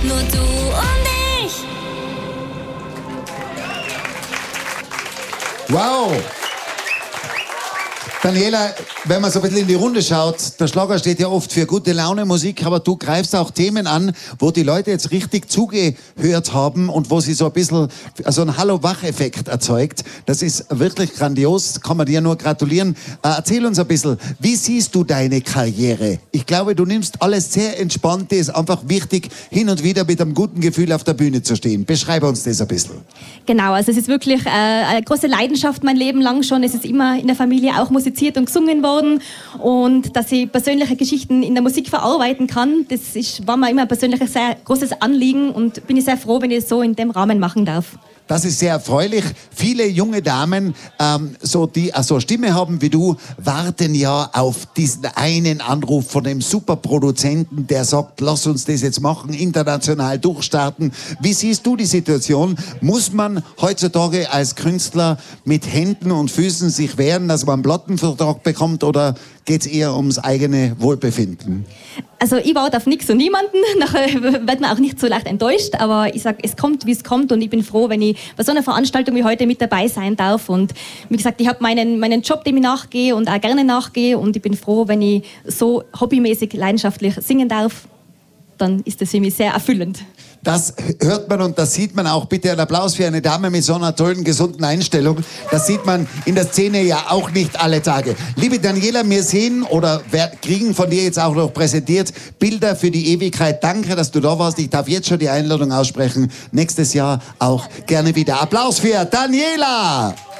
nur du und ich. Wow! Daniela, wenn man so ein bisschen in die Runde schaut, der Schlager steht ja oft für gute Laune Musik, aber du greifst auch Themen an, wo die Leute jetzt richtig zugehört haben und wo sie so ein bisschen so einen Hallo-Wach-Effekt erzeugt. Das ist wirklich grandios, kann man dir nur gratulieren. Erzähl uns ein bisschen, wie siehst du deine Karriere? Ich glaube, du nimmst alles sehr entspannt, dir ist einfach wichtig, hin und wieder mit einem guten Gefühl auf der Bühne zu stehen. Beschreibe uns das ein bisschen. Genau, also es ist wirklich eine große Leidenschaft mein Leben lang schon. Es ist immer in der Familie auch musiziert und gesungen worden und dass ich persönliche Geschichten in der Musik verarbeiten kann, war mir immer persönlich ein sehr großes Anliegen und bin ich sehr froh, wenn ich es so in dem Rahmen machen darf. Das ist sehr erfreulich. Viele junge Damen, die so Stimme haben wie du, warten ja auf diesen einen Anruf von dem Superproduzenten, der sagt, lass uns das jetzt machen, international durchstarten. Wie siehst du die Situation? Muss man heutzutage als Künstler mit Händen und Füßen sich wehren, dass man einen Plattenvertrag bekommt, oder geht es eher ums eigene Wohlbefinden? Also ich warte auf nichts und niemanden, nachher wird man auch nicht so leicht enttäuscht, aber ich sage, es kommt, wie es kommt und ich bin froh, wenn ich bei so einer Veranstaltung wie heute mit dabei sein darf und wie gesagt, ich habe meinen Job, dem ich nachgehe und auch gerne nachgehe und ich bin froh, wenn ich so hobbymäßig, leidenschaftlich singen darf, dann ist das für mich sehr erfüllend. Das hört man und das sieht man auch. Bitte einen Applaus für eine Dame mit so einer tollen, gesunden Einstellung. Das sieht man in der Szene ja auch nicht alle Tage. Liebe Daniela, wir sehen oder kriegen von dir jetzt auch noch präsentiert Bilder für die Ewigkeit. Danke, dass du da warst. Ich darf jetzt schon die Einladung aussprechen. Nächstes Jahr auch gerne wieder. Applaus für Daniela!